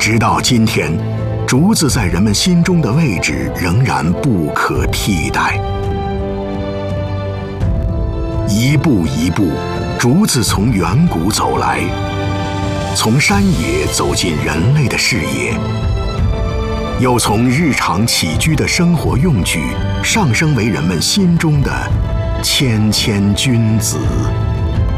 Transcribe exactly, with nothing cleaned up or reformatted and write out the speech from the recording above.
直到今天，竹子在人们心中的位置仍然不可替代。一步一步，竹子从远古走来，从山野走进人类的视野，又从日常起居的生活用具上升为人们心中的谦谦君子。